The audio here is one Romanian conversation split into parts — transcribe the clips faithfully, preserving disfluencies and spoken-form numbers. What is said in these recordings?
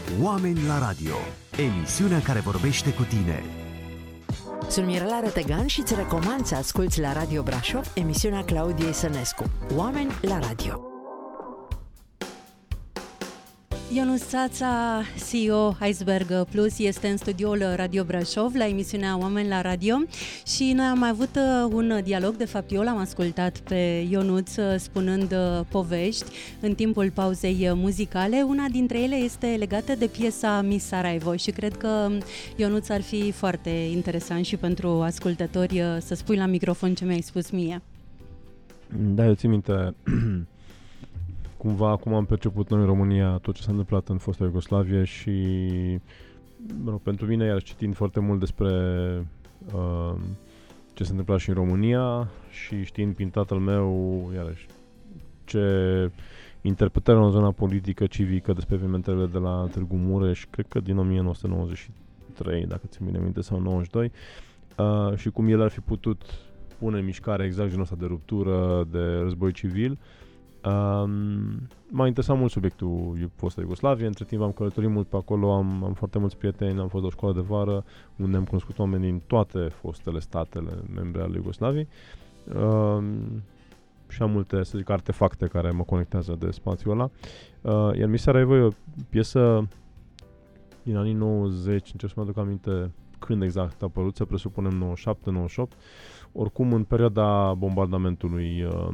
Oameni la radio, emisiunea care vorbește cu tine. Sunt Mirela Rătegan și îți recomand să asculți la Radio Brașov emisiunea Claudiei Sănescu, Oameni la radio. Ionuț Țața, C E O Iceberg Plus, este în studioul Radio Brașov la emisiunea Oameni la radio și noi am avut un dialog, de fapt eu l-am ascultat pe Ionuț spunând povești în timpul pauzei muzicale. Una dintre ele este legată de piesa Miss Sarajevo și cred că, Ionuț, ar fi foarte interesant și pentru ascultători să spui la microfon ce mi-ai spus mie. Da, eu țin minte cumva acum am perceput noi în România tot ce s-a întâmplat în fosta Iugoslavie și mă rog, pentru mine, iar citind foarte mult despre uh, ce s-a întâmplat și în România și știind prin tatăl meu, iarăși, ce interpretare în zona politică, civică despre evenimentele de la Târgu Mureș, cred că din o mie nouă sute nouăzeci și trei, dacă țin bine minte, sau nouăzeci și doi, uh, și cum el ar fi putut pune în mișcare exact genul ăsta de ruptură, de război civil. Um, m-a interesat mult subiectul fosta Iugoslavie, între timp am călătorit mult pe acolo, am, am foarte mulți prieteni, am fost la o școală de vară unde am cunoscut oameni din toate fostele statele membre ale Iugoslaviei um, și am multe, să zic, artefacte care mă conectează de spațiul ăla. Uh, iar Miss Sarajevo e o piesă din anii nouăzeci, încerc să mă aduc aminte când exact a apărut, să presupunem nouăzeci și șapte nouăzeci și opt, oricum în perioada bombardamentului. Um,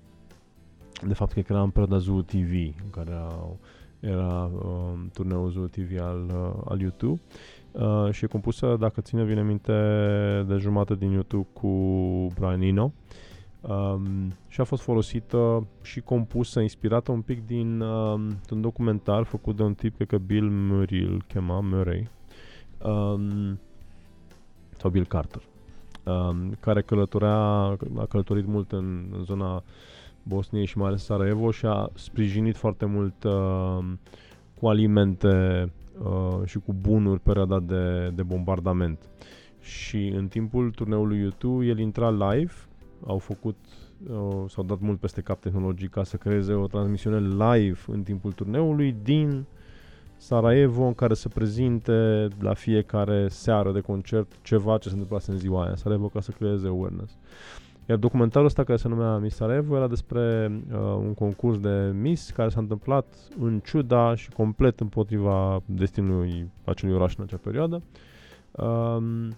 De fapt, cred că era în perioada Zoo T V, în care era uh, turneul Zoo T V al, uh, al U doi uh, și e compusă, dacă ține bine minte, de jumătate din U doi cu Brian Eno um, și a fost folosită și compusă, inspirată un pic din uh, un documentar făcut de un tip, cred că Bill Murray îl chema, Murray, um, sau Bill Carter, um, care călătorea, a călătorit mult în, în zona Bosniei și mai ales Sarajevo și a sprijinit foarte mult uh, cu alimente uh, și cu bunuri perioada de, de bombardament. Și în timpul turneului U doi el intra live, au făcut, uh, s-au dat mult peste cap tehnologic ca să creeze o transmisiune live în timpul turneului din Sarajevo, în care se prezinte la fiecare seară de concert ceva ce se întâmplase în ziua aia în Sarajevo, ca să creeze awareness. Iar documentarul ăsta, care se numea Miss Sarajevo, era despre uh, un concurs de Miss care s-a întâmplat în ciuda și complet împotriva destinului acelui oraș în acea perioadă. Um,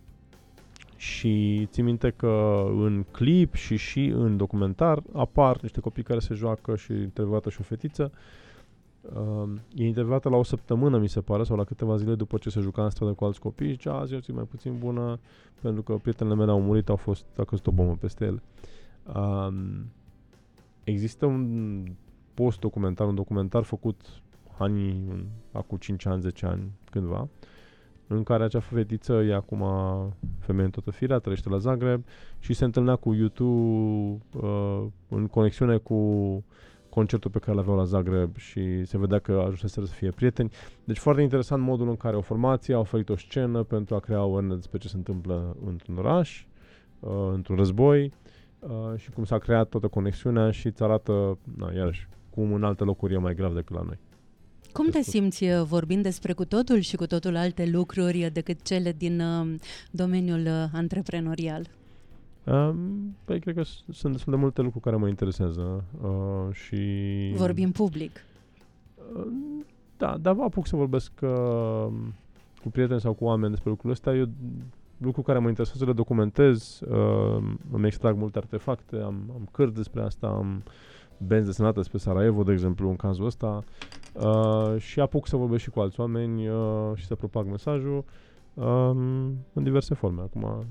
și țin minte că în clip și și în documentar apar niște copii care se joacă și intervievată și o fetiță. Uh, e intervievată la o săptămână, mi se pare, sau la câteva zile după ce se juca în stradă cu alți copii și zicea, azi e o zi mai puțin bună pentru că prietenele mele au murit, au fost, a căzut o bombă peste ele. Uh, există un post-documentar, un documentar făcut anii, acum cinci ani, zece ani, cândva, în care acea fetiță e acum femeie în toată firea, trăiește la Zagreb și se întâlnea cu U doi uh, în conexiune cu concertul pe care l-aveau la Zagreb și se vedea că ajunseseră să fie prieteni. Deci foarte interesant modul în care o formație a oferit o scenă pentru a crea awareness despre ce se întâmplă într-un oraș, uh, într-un război uh, și cum s-a creat toată conexiunea și îți arată, na, iarăși, cum în alte locuri e mai grav decât la noi. Cum te simți vorbind despre cu totul și cu totul alte lucruri decât cele din uh, domeniul uh, antreprenorial? Um, păi, cred că s- sunt destul de multe lucruri care mă interesează uh, și... Vorbim public. Uh, da, dar vă apuc să vorbesc uh, cu prieteni sau cu oameni despre lucrurile astea. Eu lucruri care mă interesează le documentez, uh, îmi extrag multe artefacte, am, am cărți despre asta, am benzi desenate despre Sarajevo, de exemplu, în cazul ăsta, uh, și apuc să vorbesc și cu alți oameni uh, și să propag mesajul uh, în diverse forme. Acum...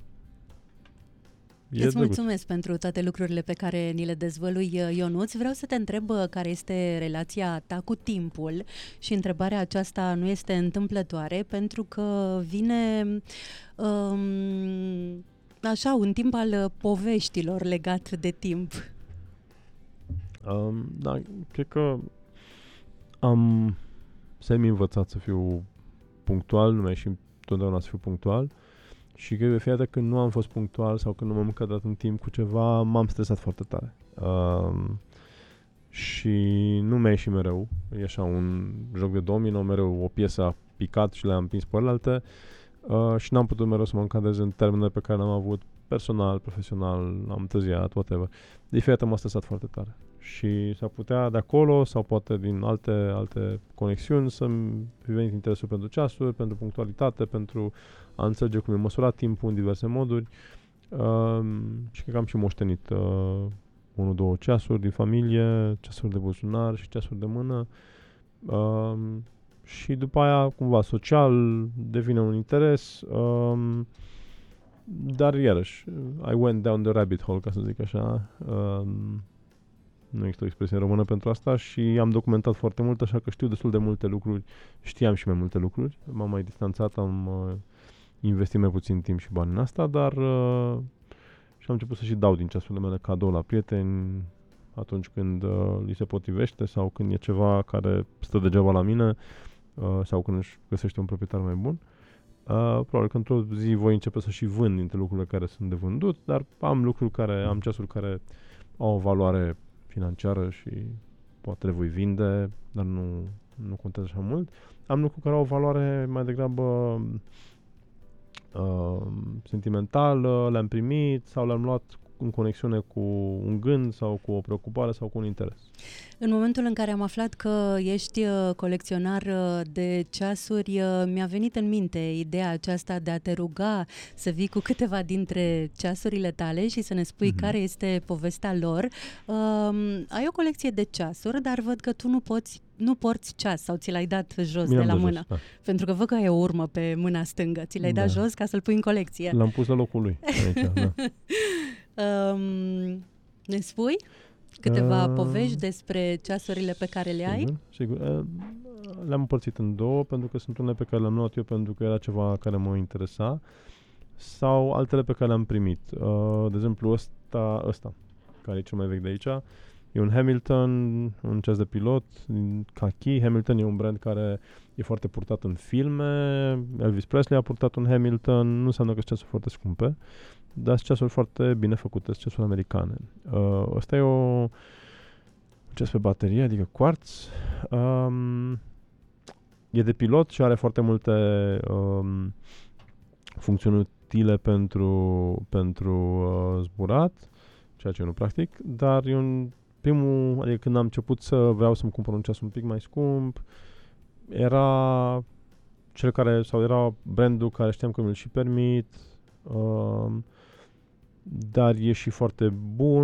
E Îți mulțumesc pentru toate lucrurile pe care ni le dezvălui, Ionuț. Vreau să te întreb care este relația ta cu timpul și întrebarea aceasta nu este întâmplătoare pentru că vine um, așa un timp al poveștilor legat de timp. Um, da, cred că am semi-învățat să fiu punctual, nu mai și totdeauna să fiu punctual. Și că de fiecare dată când nu am fost punctual sau când nu m-am încadrat în timp cu ceva, m-am stresat foarte tare. Uh, și nu mi-a ieșit mereu. E așa un joc de domino, mereu o piesă a picat și le-am împins pe alte uh, și n-am putut mereu să mă încadrez în termenele pe care le-am avut personal, profesional, am întârziat, whatever. De fiecare dată m-a stresat foarte tare. Și s-ar putea de acolo sau poate din alte, alte conexiuni să-mi fi venit interesul pentru ceasuri, pentru punctualitate, pentru a înțelege cum e măsurat timpul în diverse moduri. Uh, și cred că am și moștenit uh, unu, două ceasuri din familie, ceasuri de buzunar și ceasuri de mână. Uh, și după aia, cumva, social, devine un interes. Uh, dar, iarăși, I went down the rabbit hole, ca să zic așa. Uh, nu există o expresie în română pentru asta și am documentat foarte mult, așa că știu destul de multe lucruri. Știam și mai multe lucruri. M-am mai distanțat, am uh, investit mai puțin timp și bani în asta, dar uh, și am început să și dau din ceasurile mele cadou la prieteni atunci când uh, li se potrivește sau când e ceva care stă degeaba la mine uh, sau când își găsește un proprietar mai bun. Uh, probabil că într-o zi voi începe să și vând dintre lucrurile care sunt de vândut, dar am lucruri care, am ceasuri care au o valoare financiară și poate le voi vinde, dar nu, nu contează așa mult. Am lucruri care au o valoare mai degrabă uh, sentimentală, le-am primit sau le-am luat în conexiune cu un gând sau cu o preocupare sau cu un interes. În momentul în care am aflat că ești colecționar de ceasuri, mi-a venit în minte ideea aceasta de a te ruga să vii cu câteva dintre ceasurile tale și să ne spui mm-hmm. care este povestea lor. Um, ai o colecție de ceasuri, dar văd că tu nu poți, nu porți ceas sau ți l-ai dat jos Mi-am de la de mână. Jos, da. Pentru că văd că ai o urmă pe mâna stângă. Ți l-ai da. dat jos ca să-l pui în colecție. L-am pus la locul lui aici, da. um, ne spui câteva uh, povești despre ceasurile pe care le ai? Sigur, sigur. Uh, le-am împărțit în două, pentru că sunt unele pe care le-am luat eu pentru că era ceva care mă interesa, sau altele pe care le-am primit. Uh, de exemplu, ăsta, ăsta, care e cel mai vechi de aici, e un Hamilton, un ceas de pilot, din Kaki. Hamilton e un brand care e foarte purtat în filme. Elvis Presley a purtat un Hamilton. Nu înseamnă că sunt ceasuri foarte scumpe, dar sunt ceasuri foarte bine făcute, sunt ceasuri americane. Uh, ăsta e o un ceas pe baterie, adică quartz. Um, e de pilot și are foarte multe um, funcțiuni utile pentru, pentru uh, zburat, ceea ce eu nu practic, dar e un primul, adică când am început să vreau să-mi cumpăr un ceas un pic mai scump, era cel care, sau era brandul care știam că mi-l și permit, uh, dar e și foarte bun,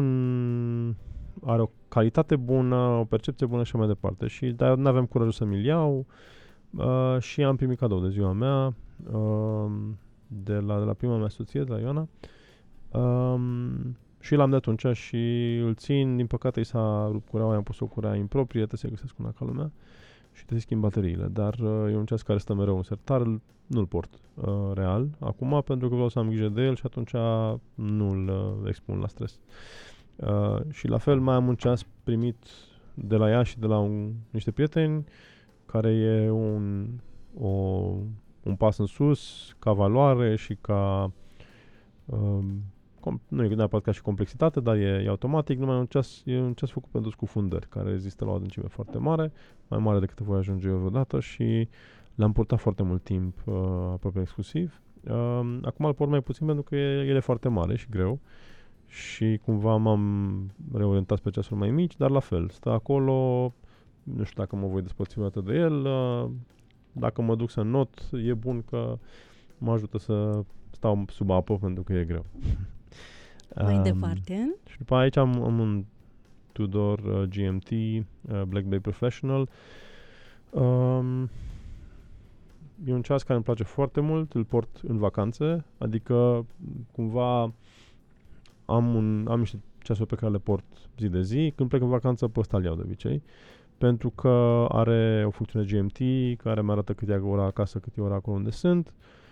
are o calitate bună, o percepție bună și mai departe. Și dar nu aveam curajul să mi-l iau uh, și am primit cadou de ziua mea uh, de, la, de la prima mea soție, de la Ioana. Uh, și l-am dat atunci și îl țin. Din păcate i s-a rupt cureaua, i-am pus o curea improprie, trebuie să găsesc una ca lumea și trebuie să schimb bateriile. Dar uh, e un ceas care stă mereu în sertar, nu-l port uh, real acum pentru că vreau să am grijă de el și atunci nu-l uh, expun la stres. Uh, și la fel mai am un ceas primit de la ea și de la un, niște prieteni care e un, o, un pas în sus ca valoare și ca uh, com, nu e neapărat ca și complexitate, dar e, e automatic, numai un ceas, e un ceas făcut pentru scufundări care rezistă la o adâncime foarte mare, mai mare decât voi ajunge eu vreodată și l-am purtat foarte mult timp, uh, aproape exclusiv. Uh, acum îl port mai puțin pentru că e, el e foarte mare și greu și cumva m-am reorientat pe ceasuri mai mici, dar la fel, stă acolo, nu știu dacă mă voi despărți vreodată de el, uh, dacă mă duc să not, e bun că mă ajută să stau sub apă pentru că e greu. Mai um, departe. Și după aici am, am un Tudor uh, G M T uh, Black Bay Professional. Um, e un ceas care îmi place foarte mult, îl port în vacanțe, adică cumva am, un, am niște ceasuri pe care le port zi de zi. Când plec în vacanță, pe ăsta-l iau de obicei, pentru că are o funcțiune G M T care mi arată cât e ora acasă, cât e ora acolo unde sunt.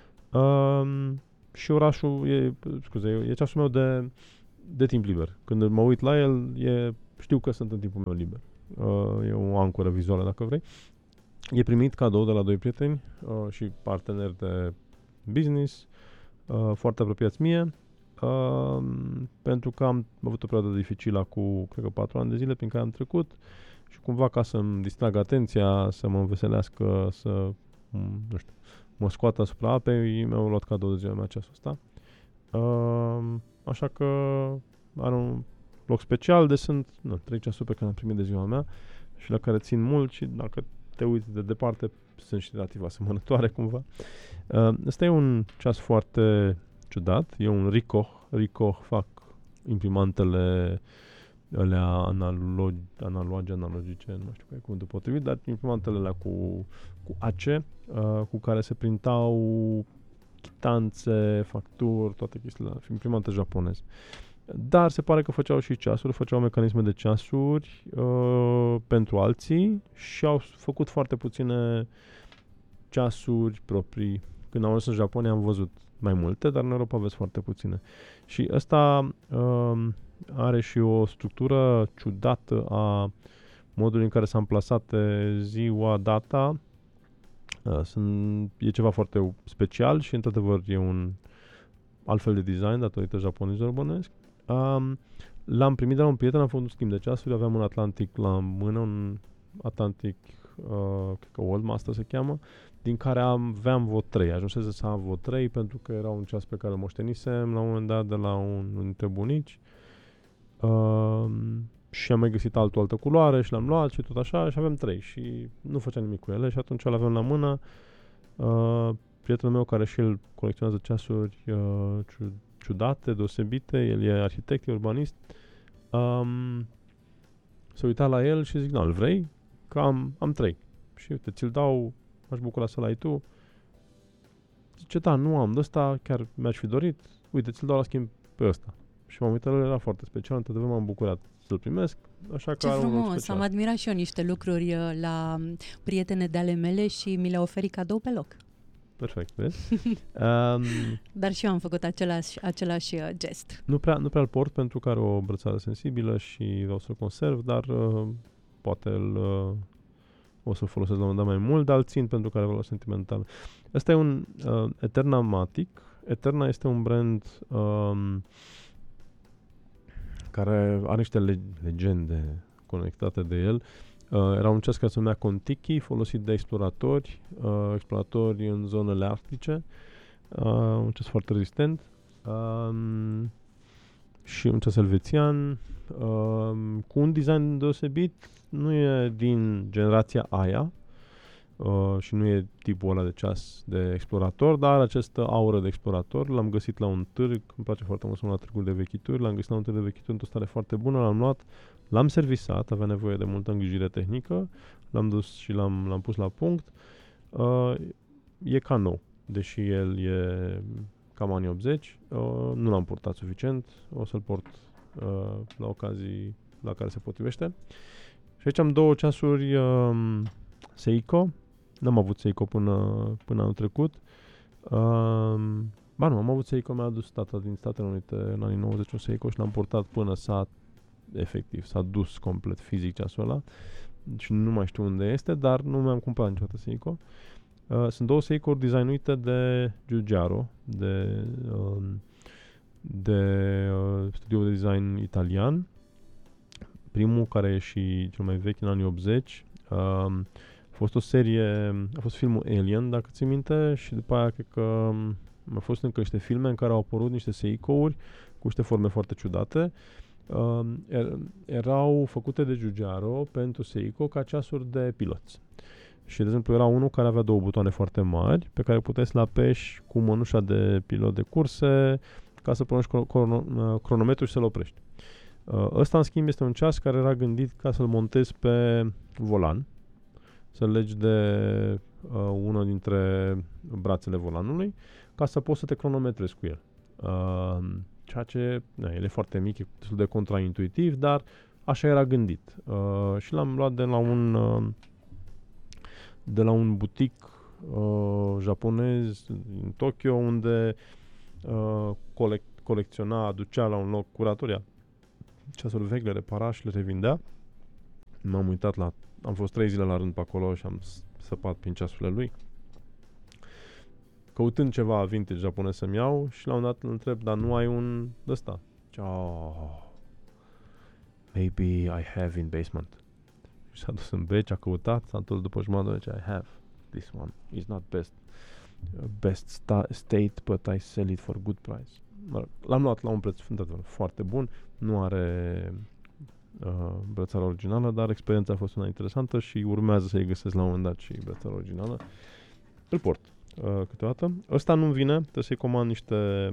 Um, și orașul e, scuze, e ceasul meu de, de timp liber. Când mă uit la el, e, știu că sunt în timpul meu liber. Uh, e o ancoră vizuală, dacă vrei. E primit cadou de la doi prieteni uh, și parteneri de business, uh, foarte apropiați mie. uh, pentru că am avut o perioadă dificilă cu, cred că, patru ani de zile prin care am trecut și cumva ca să-mi distrag atenția, să mă înveselească, să, nu știu, mă scoată asupra apei, mi-au luat cadou de ziua mea ceasul ăsta. Uh, așa că are un loc special, de sunt nu, trei ceasuri pe care am primit de ziua mea și la care țin mult și dacă te uiți de departe sunt și relativ asemănătoare cumva. Uh, ăsta e un ceas foarte ciudat, e un Ricoh. Ricoh fac imprimantele alea analogi, analoge, analogice, nu știu care e cuvântul potrivit, dar imprimantele alea cu, cu ace, uh, cu care se printau chitanțe, facturi, toate chestiile alea, imprimante japoneze. Dar se pare că făceau și ceasuri, făceau mecanisme de ceasuri uh, pentru alții și au făcut foarte puține ceasuri proprii. Când am ajuns în Japonia am văzut mai multe, dar în Europa vezi foarte puține. Și ăsta uh, are și o structură ciudată a modului în care s-a amplasat ziua, data. Uh, sunt, e ceva foarte special și într-adevăr e un altfel de design datorită japonezilor bănesc. Um, l-am primit de la un prieten, am făcut un schimb de ceasuri, aveam un Atlantic la mână, un Atlantic, uh, cred că Old Master se cheamă, din care am, aveam vreo trei, ajunsese să am vreo trei pentru că era un ceas pe care îl moștenisem la un moment dat de la un, un dintre bunici uh, și am mai găsit altul, altă culoare și l-am luat și tot așa și avem trei și nu făceam nimic cu ele și atunci l-aveam la mână. Uh, prietenul meu care și el colecționează ceasuri uh, ciudate, deosebite, el e arhitect, e urbanist, um, s-a uitat la el și zic, nu, îl vrei? Că am, am trei. Și uite, ți-l dau, m-aș bucura să-l ai tu. Zice, da, nu am, de ăsta chiar mi-aș fi dorit, uite, ți-l dau la schimb pe ăsta. Și m-am uitat, el era foarte special, într-adevăr m-am bucurat să-l primesc, așa că ce are un loc frumos, special. am admirat și eu niște lucruri la prietene de ale mele și mi le oferi cadou pe loc. Perfect, vezi? um, Dar și eu am făcut același, același gest. Nu prea, nu prea îl port pentru că are o brățară sensibilă și vreau să-l conserv, dar uh, poate îl, uh, o să-l folosesc la un moment dat mai mult, dar îl țin pentru că are valoare sentimentală. Ăsta e un uh, Eterna Matic. Eterna este un brand um, care are niște le- legende conectate de el. Uh, era un ceas care se numea Contiki, folosit de exploratori, uh, exploratori în zonele arctice, uh, un ceas foarte rezistent um, și un ceas elvețian uh, cu un design deosebit, nu e din generația aia uh, și nu e tipul ăla de ceas de explorator, dar are această aură de explorator. L-am găsit la un târg, îmi place foarte mult să mă la târgul de vechituri, l-am găsit la un târg de vechituri într-o stare foarte bună, l-am luat, l-am servisat, avea nevoie de multă îngrijire tehnică, l-am dus și l-am, l-am pus la punct. Uh, e ca nou, deși el e cam anii optzeci, uh, nu l-am purtat suficient, o să-l port uh, la ocazii la care se potrivește. Și aici am două ceasuri uh, Seiko, n-am avut Seiko până, până anul trecut. Uh, ba nu, am avut Seiko, mi-a adus tata din Statele Unite în anii nouăzeci un Seiko și l-am purtat până s-a efectiv, s-a dus complet fizic ceasul ăla și nu mai știu unde este, dar nu mi-am cumpărat niciodată Seiko. Uh, sunt două Seiko-uri designuite de Giugiaro, de, uh, de uh, studio de design italian. Primul, care e și cel mai vechi, în anii optzeci, uh, a fost o serie, a fost filmul Alien, dacă ții minte, și după aia cred că a fost încă niște filme în care au apărut niște Seiko-uri cu niște forme foarte ciudate. Uh, er, erau făcute de Giugiaro pentru Seiko ca ceasuri de piloți. Și, de exemplu, era unul care avea două butoane foarte mari pe care puteai să le apeși cu mănușa de pilot de curse ca să pornești crono- cronometru și să-l oprești. Uh, ăsta, în schimb, este un ceas care era gândit ca să-l montezi pe volan, să-l legi de uh, una dintre brațele volanului ca să poți să te cronometrezi cu el. Uh, ceea ce, na, el e foarte mic, e destul de contraintuitiv, dar așa era gândit. Uh, și l-am luat de la un uh, de la un butic uh, japonez în Tokyo, unde uh, colec- colecționa, aducea la un loc curatoria ceasuri vechi, le repara și le revindea. M-am uitat la... Am fost trei zile la rând pe acolo și am săpat prin ceasurile lui. căutând ceva vintage japonez să-mi iau și la un dat îl întreb, dar nu ai un ăsta? Oh, maybe I have in basement. Și s-a dus în beci, a căutat, s-a întors după jumătate și I have this one. It's not best best sta- state, but I sell it for good price. L-am luat la un preț foarte bun, nu are uh, brățara originală, dar experiența a fost una interesantă și urmează să-i găsesc la un moment dat și brățara originală. Îl port uh, câteodată. Ăsta nu-mi vine, trebuie să-i comand niște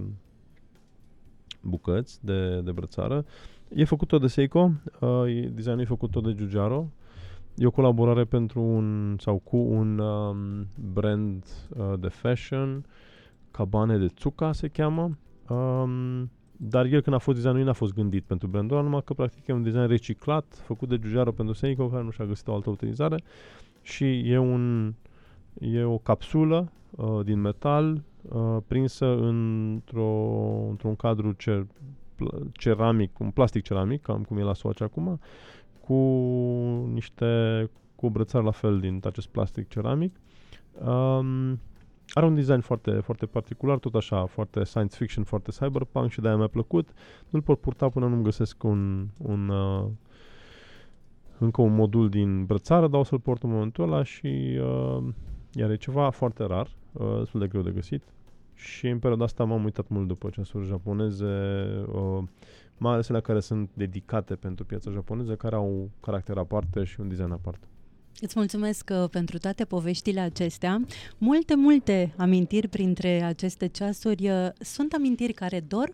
bucăți de, de brățară. E făcut-o de Seiko, uh, designul e făcut-o de Giugiaro. E o colaborare pentru un, sau cu un um, brand uh, de fashion, Cabane de Tsuka se cheamă, um, dar el când a fost designul, nu a fost gândit pentru brandul ăla, numai că practic e un design reciclat, făcut de Giugiaro pentru Seiko, care nu și-a găsit o altă utilizare și e, un, e o capsulă uh, din metal uh, prinsă într-o, într-un cadru cer, ceramic, un plastic ceramic, cam cum e la Swatch acum, cu niște cu o brățară la fel din acest plastic ceramic. Um, are un design foarte, foarte particular, tot așa, foarte science fiction, foarte cyberpunk și de-aia mi-a plăcut. Nu-l pot purta până nu-mi găsesc un, un uh, încă un modul din brățară, dar o să-l port în momentul ăla și uh, iar e ceva foarte rar, uh, destul de greu de găsit și în perioada asta m-am uitat mult după ceasuri japoneze, uh, mai ales la care sunt dedicate pentru piața japoneză, care au un caracter aparte și un design aparte. Îți mulțumesc uh, pentru toate poveștile acestea. Multe, multe amintiri printre aceste ceasuri. Uh, sunt amintiri care dor?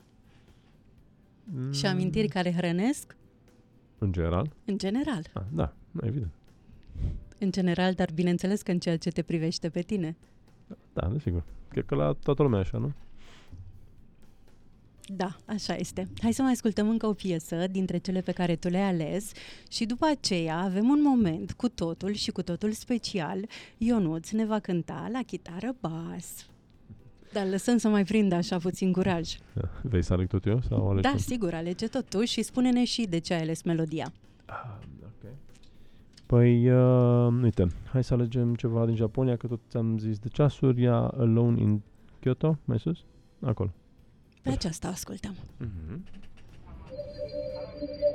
Mm. Și amintiri care hrănesc? În general? În general. Ah, da, evident. În general, dar bineînțeles că în ceea ce te privește pe tine. Da, desigur. Cred că la toată lumea așa, nu? Da, așa este. Hai să mai ascultăm încă o piesă dintre cele pe care tu le-ai ales și după aceea avem un moment cu totul și cu totul special. Ionuț ne va cânta la chitară bas. Dar lăsăm să mai prindă așa puțin curaj. Vei să aleg tot eu? Sau alegi da, tot? sigur, alege tot tu și spune-ne și de ce ai ales melodia. Ah, ok. Păi, uh, uite, hai să alegem ceva din Japonia, că tot ți-am zis de ceasuri. Ia Alone in Kyoto, mai sus? Acolo. Pe aceasta ascultăm. Mm-hmm.